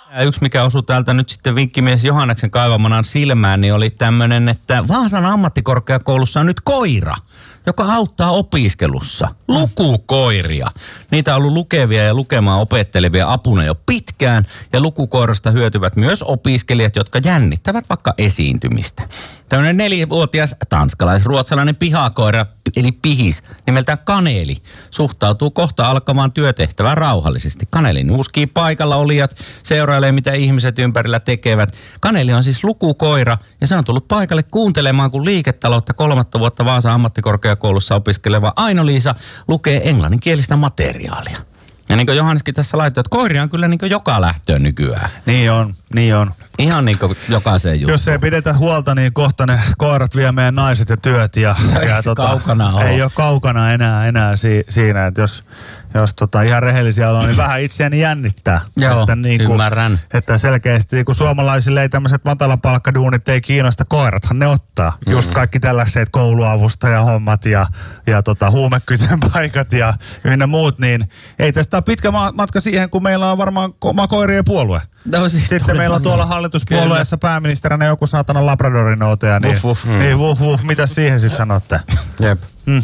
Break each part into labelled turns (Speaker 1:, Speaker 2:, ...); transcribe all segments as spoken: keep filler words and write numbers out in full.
Speaker 1: Ja yksi, mikä osui täältä nyt sitten vinkkimies Johanneksen kaivamanan silmään, niin oli tämmöinen, että Vaasan ammattikorkeakoulussa on nyt koira, joka auttaa opiskelussa. Lukukoiria. Niitä on ollut lukevia ja lukemaan opettelevia apuna jo pitkään. Ja lukukoirasta hyötyvät myös opiskelijat, jotka jännittävät vaikka esiintymistä. Tämmöinen nelivuotias tanskalais-ruotsalainen pihakoira, eli pihis, nimeltään Kaneli, suhtautuu kohta alkamaan työtehtävään rauhallisesti. Kaneli nuuskii paikalla olijat, seurailee mitä ihmiset ympärillä tekevät. Kaneli on siis lukukoira ja se on tullut paikalle kuuntelemaan, kun liiketaloutta kolmatta vuotta Vaasan ammattikorkeakoulussa opiskeleva Aino-Liisa lukee englanninkielistä materiaalia. Ja niin kuin Johanneskin tässä laittoi, että koiria on kyllä niin kuin joka lähtöön nykyään.
Speaker 2: Niin on, niin on.
Speaker 1: Ihan niin kuin jokaiseen juttuun.
Speaker 2: Jos ei pidetä huolta, niin kohta ne koirat vie meidän naiset ja työt. Ja, ja tota,
Speaker 1: kaukana ole.
Speaker 2: Ei ole kaukana enää, enää si, siinä, että jos, jos tota, ihan rehellisiä ollaan, niin vähän itseäni jännittää.
Speaker 1: Joo,
Speaker 2: että niin kuin,
Speaker 1: ymmärrän.
Speaker 2: Että selkeästi kun suomalaisille ei tämmöiset matalapalkkaduunit ei kiinnosta, koirathan ne ottaa. Mm. Just kaikki tällaiset kouluavustajahommat ja, ja tota, huumekysen paikat ja ynnä muut, niin ei tästä ole pitkä matka siihen, kun meillä on varmaan oma koirien puolue.
Speaker 1: No, siis
Speaker 2: sitten meillä on tuolla hallituspuolueessa pääministerinä joku saatana Labradorinouteja, niin,
Speaker 1: vuh, vuh, mm.
Speaker 2: niin vuh, vuh, mitä siihen sitten sanotte?
Speaker 1: Jep.
Speaker 2: Mm.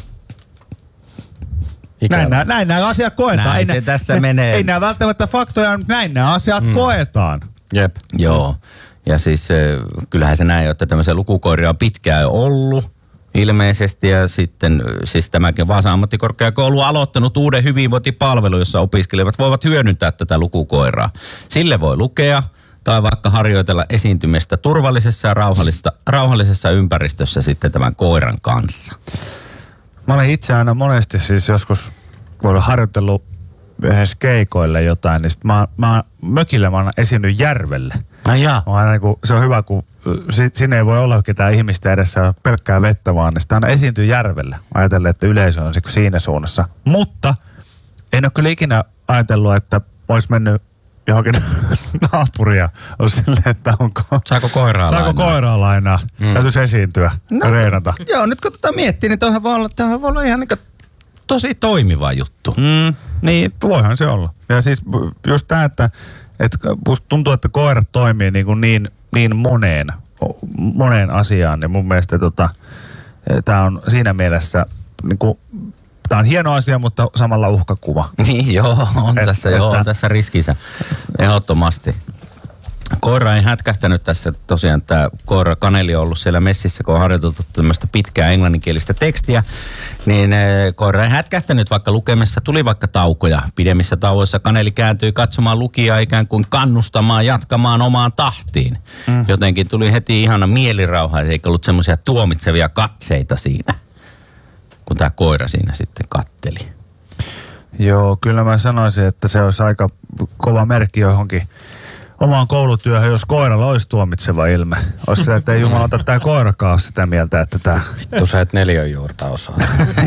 Speaker 2: Näin, näin, näin nämä asiat koetaan.
Speaker 1: Näin
Speaker 2: ei
Speaker 1: se
Speaker 2: nä,
Speaker 1: tässä
Speaker 2: ne,
Speaker 1: menee.
Speaker 2: Ei nämä välttämättä faktoja, mutta näin nämä asiat mm. koetaan.
Speaker 1: Jep. Joo. Ja siis kyllähän se näin, että tämmöisiä lukukoiria on pitkään jo ollut. Ilmeisesti ja sitten siis tämäkin Vaasan ammattikorkeakoulu on aloittanut uuden hyvinvointipalvelun, jossa opiskelijat voivat hyödyntää tätä lukukoiraa. Sille voi lukea tai vaikka harjoitella esiintymistä turvallisessa ja rauhallisessa, rauhallisessa ympäristössä sitten tämän koiran kanssa.
Speaker 2: Mä olen itse aina monesti siis joskus harjoitellut yhdessä keikoille jotain, niin sit mä, mä mökillä mä oon esiinnyt järvelle.
Speaker 1: Ai jaa.
Speaker 2: Aina niin kuin, se on hyvä, kun sinne ei voi olla ketään ihmistä edessä pelkkää vettä vaan, niin sitä aina esiintyy järvelle. Ajatellen, että yleisö on siinä suunnassa. Mutta en ole kyllä ikinä ajatellut, että olisi mennyt johonkin naapuria. On silleen, että onko...
Speaker 1: Saako koiraa
Speaker 2: Saako
Speaker 1: lainaa?
Speaker 2: koiraa lainaa? Mm. Täytyisi esiintyä
Speaker 1: no,
Speaker 2: ja reenata.
Speaker 1: Joo, nyt kun tätä miettii, niin toihan voi olla, tämähän voi olla ihan niin kuin tosi toimiva juttu.
Speaker 2: Mm, niin, voihan se olla. Ja siis just tämä, että, että tuntuu, että koirat toimii niin, kuin niin, niin moneen, moneen asiaan, niin mun mielestä tota, tämä on siinä mielessä, niin kuin, tämä on hieno asia, mutta samalla uhkakuva.
Speaker 1: Niin joo, on
Speaker 2: Et,
Speaker 1: tässä,
Speaker 2: että,
Speaker 1: joo, on tässä riskissä, ehdottomasti. Koira ei hätkähtänyt tässä, tosiaan tämä koira Kaneli on ollut siellä messissä, kun on harjoiteltu tämmöistä pitkää englanninkielistä tekstiä, niin koira ei hätkähtänyt, vaikka lukemissa tuli vaikka taukoja. Pidemmissä tauoissa Kaneli kääntyi katsomaan lukijaa ikään kuin kannustamaan, jatkamaan omaan tahtiin. Mm. Jotenkin tuli heti ihana mielirauha, eikä ollut semmoisia tuomitsevia katseita siinä, kun tämä koira siinä sitten katteli.
Speaker 2: Joo, kyllä mä sanoisin, että se olisi aika kova merkki johonkin omaan koulutyöhön, jos koiralla olisi tuomitseva ilme. Olisi se, että ei jumalauta tämä koirakaan ole sitä mieltä, että tämä...
Speaker 3: Vittu sä et neljän juurta osaa.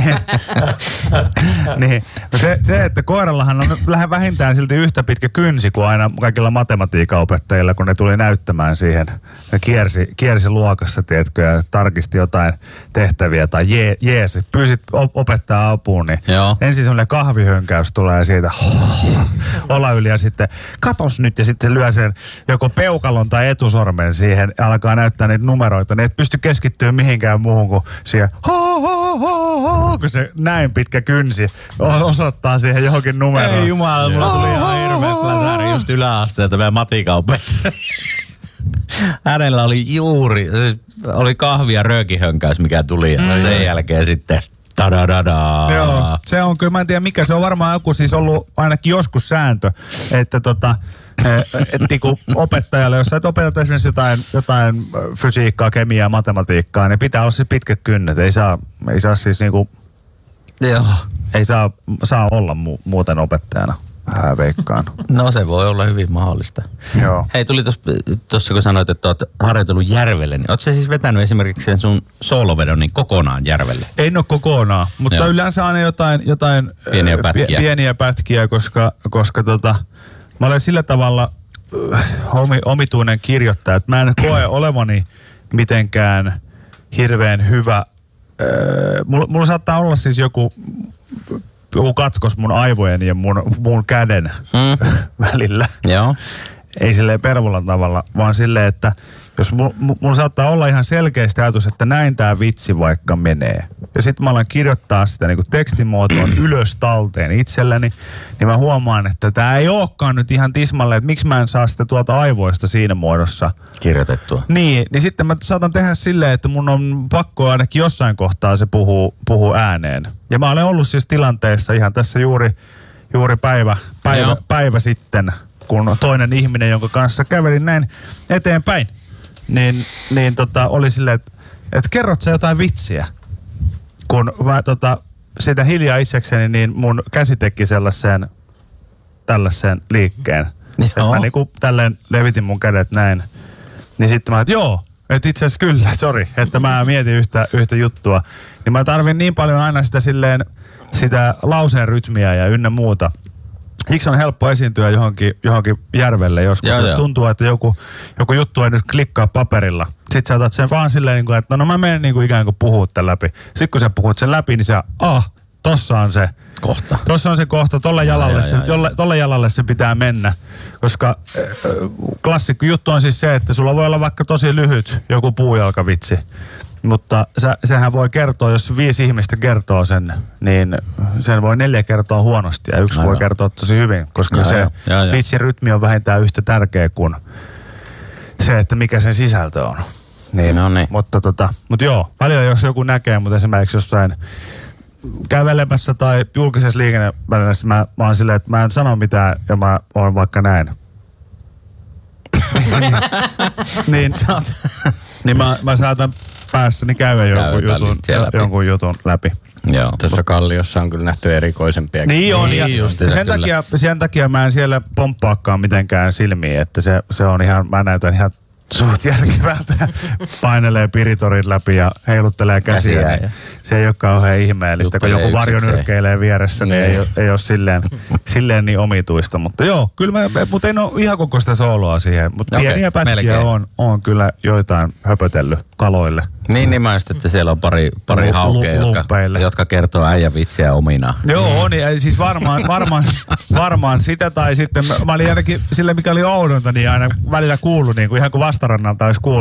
Speaker 2: niin. No se, se, että koirallahan on lähden vähintään silti yhtä pitkä kynsi kuin aina kaikilla matematiikan opettajilla, kun ne tuli näyttämään siihen. Ne kiersi, kiersi luokassa, tiedätkö, ja tarkisti jotain tehtäviä tai jee, jees, pyysit opettaa apuun, niin joo. Ensin semmoinen kahvihönkäys tulee siitä olla yli ja sitten katos nyt ja sitten lyö sen joko peukalon tai etusormen siihen ja alkaa näyttää niitä numeroita. Ne et pysty keskittyä mihinkään muuhun kuin siihen ho, ho, ho, ho, kun se näin pitkä kynsi osoittaa siihen johonkin numeroon.
Speaker 1: Ei jumala, mulla tuli ihan hirveä fläsäri just yläasteelta meidän matikan opettaja. Hänellä oli juuri, oli kahvi- ja röökihönkäys, mikä tuli ja mm. sen jälkeen sitten tadadadaa.
Speaker 2: Joo, se on kyllä, mä en tiedä mikä, se on varmaan joku siis ollut ainakin joskus sääntö, että tota, että niinku opettajalle, jos sä et opeteta esimerkiksi jotain, jotain fysiikkaa, kemiaa, matematiikkaa, niin pitää olla se pitkä kynnet. Ei saa, ei saa siis niinku,
Speaker 1: joo.
Speaker 2: Ei saa, saa olla mu- muuten opettajana. Vähän veikkaan.
Speaker 1: No se voi olla hyvin mahdollista.
Speaker 2: Joo.
Speaker 1: Hei, tuli tuossa kun sanoit, että oot harjoitellut järvelle, niin ootko sä siis vetänyt esimerkiksi sen sun soolovedon niin kokonaan järvelle?
Speaker 2: Ei ole kokonaan, mutta joo. Yleensä aina jotain, jotain
Speaker 1: pieniä pätkiä,
Speaker 2: pieniä pätkiä koska, koska tota, mä olen sillä tavalla omituinen kirjoittaja, että mä en koe olevani mitenkään hirveän hyvä. Mulla, mulla saattaa olla siis joku... joku katkos mun aivojen ja mun, mun käden mm. välillä.
Speaker 1: Joo.
Speaker 2: ei silleen pervolan tavalla, vaan silleen, että jos mulla mul saattaa olla ihan selkeästi ajatus, että näin tää vitsi vaikka menee. Ja sit mä alan kirjoittaa sitä niinku tekstimuotoon ylös talteen itselleni, niin mä huomaan, että tää ei ookaan nyt ihan tismalle, että miksi mä en saa sitä tuolta aivoista siinä muodossa
Speaker 1: kirjoitettua.
Speaker 2: Niin, niin sitten mä saatan tehdä silleen, että mun on pakko ainakin jossain kohtaa se puhuu, puhuu ääneen. Ja mä olen ollut siis tilanteessa ihan tässä juuri, juuri päivä, päivä, päivä sitten, kun toinen ihminen, jonka kanssa kävelin näin eteenpäin, niin, niin tota, oli silleen, että, että kerrot sä jotain vitsiä. Kun mä tota, siitä hiljaa itsekseni, niin mun käsi teki sellaisen tällaisen liikkeen. Että mä niinku tälleen levitin mun kädet näin. Niin sitten mä että joo, että itse asiassa kyllä, sori, että mä mietin yhtä, yhtä juttua. Niin mä tarvin niin paljon aina sitä silleen, sitä lauseen rytmiä ja ynnä muuta. Siksi on helppo esiintyä johonkin, johonkin järvelle joskus, jos tuntuu, että joku, joku juttu ei nyt klikkaa paperilla. Sitten sä otat sen vaan silleen, että no mä menen niin kuin ikään kuin puhua tämän läpi. Sitten kun sä puhut sen läpi, niin sä, ah, tossa on se.
Speaker 1: Kohta.
Speaker 2: Tossa on se kohta, tolle jalalle, se, jolle, tolle jalalle se pitää mennä. Koska äh, klassikko juttu on siis se, että sulla voi olla vaikka tosi lyhyt joku puujalkavitsi. Mutta sä, sehän voi kertoa, jos viisi ihmistä kertoo sen, niin sen voi neljä kertoa huonosti ja yksi Aivan. voi kertoa tosi hyvin. Koska ja, se ja, ja, ja. vitsirytmi on vähintään yhtä tärkeä kuin se, että mikä sen sisältö on. Niin, no niin. Mutta, tota, mutta joo, välillä jos joku näkee, mutta esimerkiksi jossain kävelemässä tai julkisessa liikennevälineessä mä, mä oon silleen, että mä en sano mitään ja mä oon vaikka näin. niin, niin mä, mä saatan päässäni käydä jonkun jutun, jonkun jutun läpi.
Speaker 3: Joo. Tuossa Kalliossa on kyllä nähty erikoisempiakin.
Speaker 2: Niin on, ja sen takia, sen takia mä en siellä pomppaakaan mitenkään silmiin, että se, se on ihan, mä näytän ihan suht järkevältä. Painelee piritorin läpi ja heiluttelee käsiä. käsiä niin se ei ole kauhean ihmeellistä, Juttelee kun joku varjo nyrkkeilee vieressä, niin, niin ei, ei ole silleen, silleen niin omituista. Mutta joo, kyllä mä, mutta en ole ihan koko sitä sooloa siihen. Mutta okay, pieniä pätkiä on, on kyllä joitain höpötellyt kaloille.
Speaker 1: Niin, niin mä just, että siellä on pari, pari haukea, jotka, jotka kertoo äijävitsiä ominaan.
Speaker 2: Joo, on. Ja siis varmaan, varmaan, varmaan sitä tai sitten mä olin ainakin sille, mikä oli oudonta, niin aina välillä kuullut, niin kuin ihan kuin vastarannalta olisi kuullut.